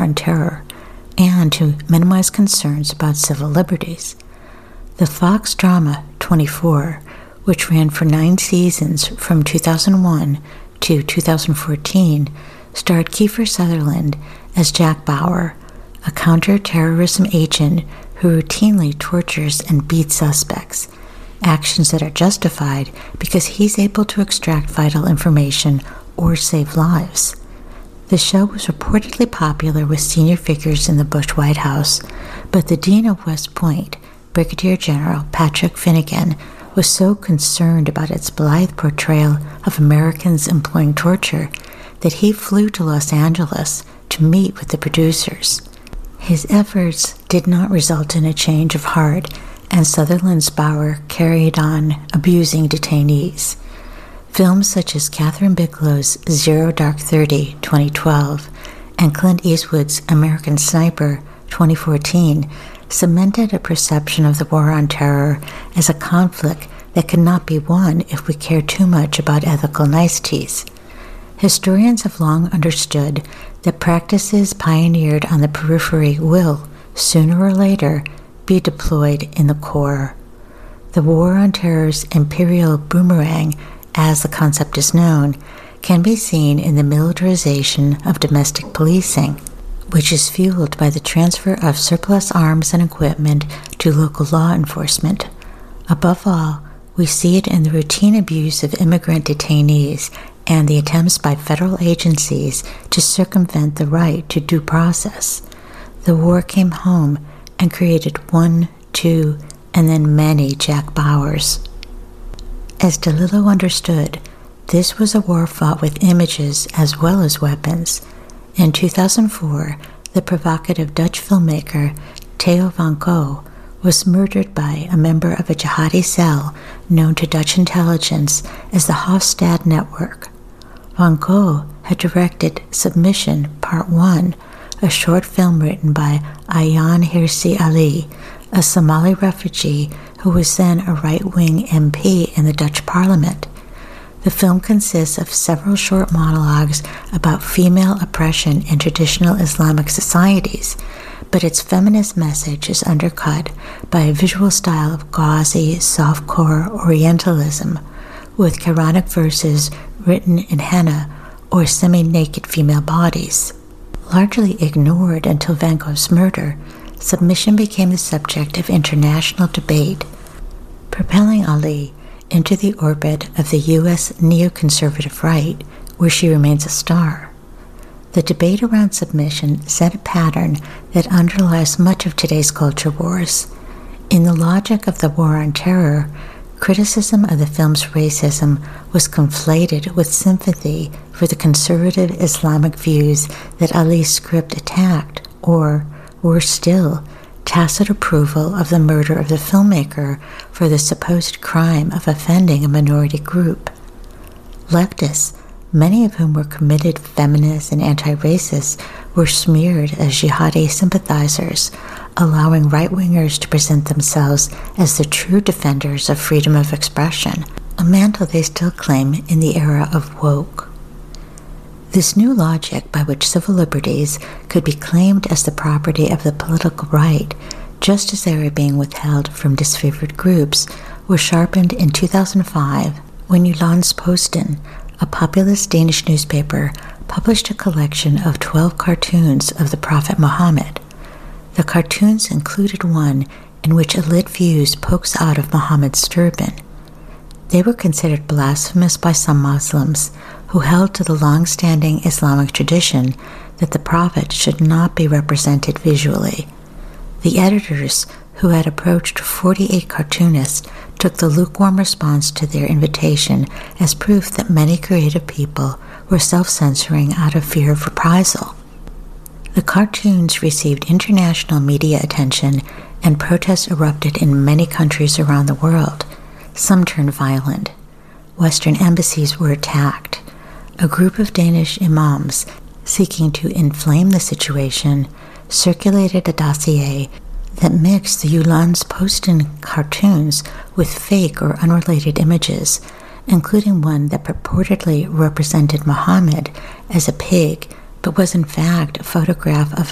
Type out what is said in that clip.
on terror and to minimize concerns about civil liberties. The Fox drama 24, which ran for 9 seasons from 2001 to 2014, starred Kiefer Sutherland as Jack Bauer, a counter-terrorism agent who routinely tortures and beats suspects, actions that are justified because he's able to extract vital information or save lives. The show was reportedly popular with senior figures in the Bush White House, but the Dean of West Point, Brigadier General Patrick Finnegan, was so concerned about its blithe portrayal of Americans employing torture that he flew to Los Angeles to meet with the producers. His efforts did not result in a change of heart, and Sutherland's Bauer carried on abusing detainees. Films such as Catherine Bigelow's Zero Dark 30, 2012, and Clint Eastwood's American Sniper, 2014, cemented a perception of the War on Terror as a conflict that could not be won if we care too much about ethical niceties. Historians have long understood that practices pioneered on the periphery will, sooner or later, be deployed in the core. The War on Terror's imperial boomerang, as the concept is known, can be seen in the militarization of domestic policing, which is fueled by the transfer of surplus arms and equipment to local law enforcement. Above all, we see it in the routine abuse of immigrant detainees and the attempts by federal agencies to circumvent the right to due process. The war came home and created 1, 2, and then many Jack Bauers. As DeLillo understood, this was a war fought with images as well as weapons. In 2004, the provocative Dutch filmmaker Theo van Gogh was murdered by a member of a jihadi cell known to Dutch intelligence as the Hofstad Network. Van Gogh had directed Submission Part 1, a short film written by Ayaan Hirsi Ali, a Somali refugee who was then a right-wing MP in the Dutch parliament. The film consists of several short monologues about female oppression in traditional Islamic societies, but its feminist message is undercut by a visual style of gauzy, softcore Orientalism, with Quranic verses written in henna or semi-naked female bodies. Largely ignored until Van Gogh's murder, Submission became the subject of international debate, propelling Ali into the orbit of the U.S. neoconservative right, where she remains a star. The debate around Submission set a pattern that underlies much of today's culture wars. In the logic of the War on Terror, criticism of the film's racism was conflated with sympathy for the conservative Islamic views that Ali's script attacked, or, worse still, tacit approval of the murder of the filmmaker for the supposed crime of offending a minority group. Leftists, many of whom were committed feminists and anti-racists, were smeared as jihadi sympathizers, allowing right-wingers to present themselves as the true defenders of freedom of expression, a mantle they still claim in the era of woke. This new logic by which civil liberties could be claimed as the property of the political right, just as they were being withheld from disfavored groups, was sharpened in 2005 when Jyllands-Posten, a populist Danish newspaper, published a collection of 12 cartoons of the Prophet Muhammad. The cartoons included one in which a lit fuse pokes out of Muhammad's turban. They were considered blasphemous by some Muslims, who held to the long-standing Islamic tradition that the Prophet should not be represented visually. The editors, who had approached 48 cartoonists, took the lukewarm response to their invitation as proof that many creative people were self-censoring out of fear of reprisal. The cartoons received international media attention, and protests erupted in many countries around the world. Some turned violent. Western embassies were attacked. A group of Danish imams, seeking to inflame the situation, circulated a dossier that mixed the Jyllands-Posten cartoons with fake or unrelated images, including one that purportedly represented Muhammad as a pig, but was in fact a photograph of